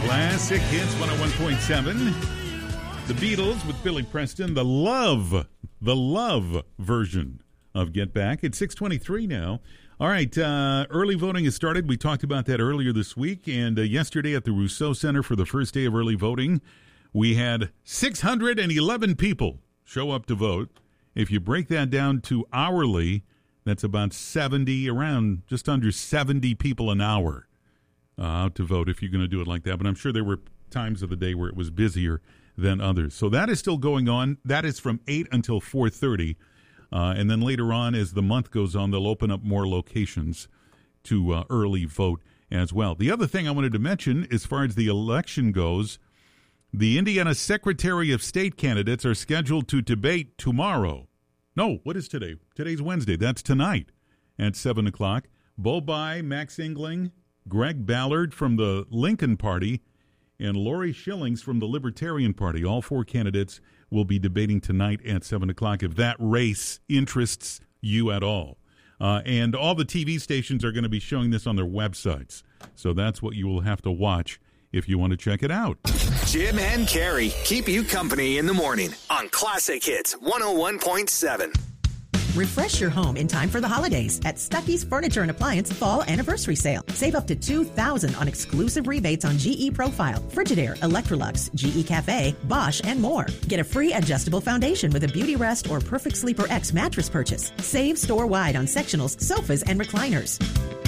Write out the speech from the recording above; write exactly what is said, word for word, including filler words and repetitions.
Classic Hits one oh one point seven. The Beatles with Billy Preston. The Love, the Love version of Get Back. It's six twenty-three now. All right, uh, early voting has started. We talked about that earlier this week. And uh, yesterday at the Rousseau Center for the first day of early voting, we had six hundred eleven people show up to vote. If you break that down to hourly, that's about seventy, around just under seventy people an hour uh, out to vote if you're going to do it like that. But I'm sure there were times of the day where it was busier than others. So that is still going on. That is from eight until four thirty. Uh, and then later on, as the month goes on, they'll open up more locations to uh, early vote as well. The other thing I wanted to mention, as far as the election goes, the Indiana Secretary of State candidates are scheduled to debate tomorrow. No, what is today? Today's Wednesday. That's tonight at seven o'clock. Bo Bai, Max Engling, Greg Ballard from the Lincoln Party, and Lori Schillings from the Libertarian Party. All four candidates will be debating tonight at seven o'clock if that race interests you at all. Uh, and all the T V stations are going to be showing this on their websites. So that's what you will have to watch if you want to check it out. Jim and Carrie keep you company in the morning on Classic Hits one oh one point seven. Refresh your home in time for the holidays at Stuckey's Furniture and Appliance Fall Anniversary Sale. Save up to two thousand dollars on exclusive rebates on G E Profile, Frigidaire, Electrolux, G E Cafe, Bosch, and more. Get a free adjustable foundation with a Beauty Rest or Perfect Sleeper X mattress purchase. Save store-wide on sectionals, sofas, and recliners.